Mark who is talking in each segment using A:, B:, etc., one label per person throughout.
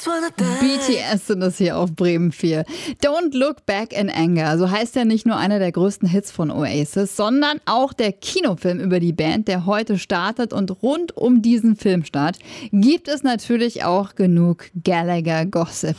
A: BTS sind es hier auf Bremen 4. Don't Look Back in Anger. So heißt ja nicht nur einer der größten Hits von Oasis, sondern auch der Kinofilm über die Band, der heute startet. Und rund um diesen Filmstart gibt es natürlich auch genug Gallagher-Gossip.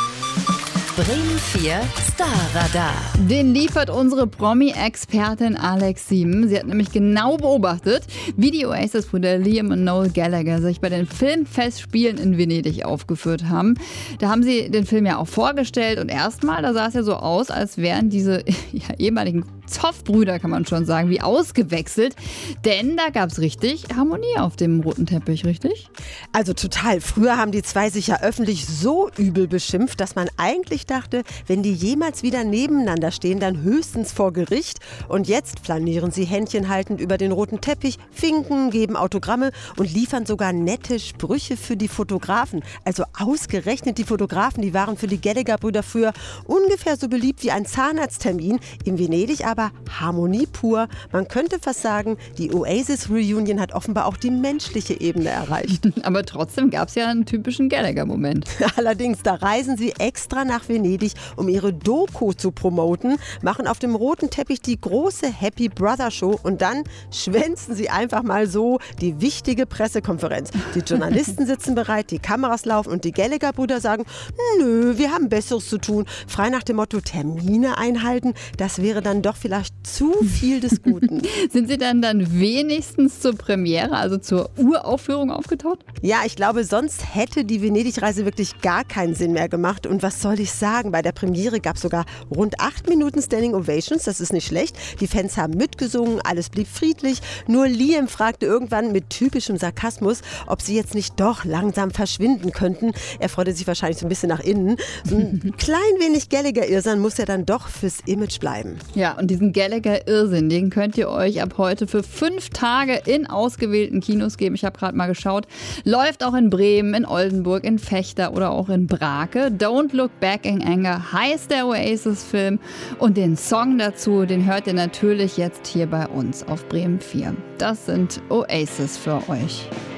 B: Bremen 4 Starradar.
A: Den liefert unsere Promi-Expertin Alex Sieben. Sie hat nämlich genau beobachtet, wie die Oasis-Brüder Liam und Noel Gallagher sich bei den Filmfestspielen in Venedig aufgeführt haben. Da haben sie den Film ja auch vorgestellt und erstmal, da sah es ja so aus, als wären diese ehemaligen Zoff-Brüder, kann man schon sagen, wie ausgewechselt. Denn da gab es richtig Harmonie auf dem roten Teppich, richtig?
C: Also total. Früher haben die zwei sich ja öffentlich so übel beschimpft, dass man eigentlich dachte, wenn die jemals wieder nebeneinander stehen, dann höchstens vor Gericht. Und jetzt flanieren sie händchenhaltend über den roten Teppich, winken, geben Autogramme und liefern sogar nette Sprüche für die Fotografen. Also ausgerechnet die Fotografen, die waren für die Gallagher-Brüder früher ungefähr so beliebt wie ein Zahnarzttermin. In Venedig aber Harmonie pur. Man könnte fast sagen, die Oasis-Reunion hat offenbar auch die menschliche Ebene erreicht.
A: Aber trotzdem gab es ja einen typischen Gallagher-Moment.
C: Allerdings, da reisen sie extra nach Venedig, um ihre Doku zu promoten, machen auf dem roten Teppich die große Happy Brother Show und dann schwänzen sie einfach mal so die wichtige Pressekonferenz. Die Journalisten sitzen bereit, die Kameras laufen und die Gallagher-Brüder sagen, nö, wir haben Besseres zu tun. Frei nach dem Motto Termine einhalten, das wäre dann doch vielleicht zu viel des Guten.
A: Sind Sie dann wenigstens zur Premiere, also zur Uraufführung aufgetaucht?
C: Ja, ich glaube, sonst hätte die Venedig-Reise wirklich gar keinen Sinn mehr gemacht. Und was soll ich sagen? Bei der Premiere gab es sogar rund 8 Minuten Standing Ovations. Das ist nicht schlecht. Die Fans haben mitgesungen, alles blieb friedlich. Nur Liam fragte irgendwann mit typischem Sarkasmus, ob sie jetzt nicht doch langsam verschwinden könnten. Er freute sich wahrscheinlich so ein bisschen nach innen. So ein klein wenig Gallagher-Irrsinn muss ja dann doch fürs Image bleiben.
A: Ja, und diesen Gallagher-Irrsinn, den könnt ihr euch ab heute für 5 Tage in ausgewählten Kinos geben. Ich habe gerade mal geschaut. Läuft auch in Bremen, in Oldenburg, in Vechta oder auch in Brake. Don't Look Back in Anger heißt der Oasis-Film. Und den Song dazu, den hört ihr natürlich jetzt hier bei uns auf Bremen 4. Das sind Oasis für euch.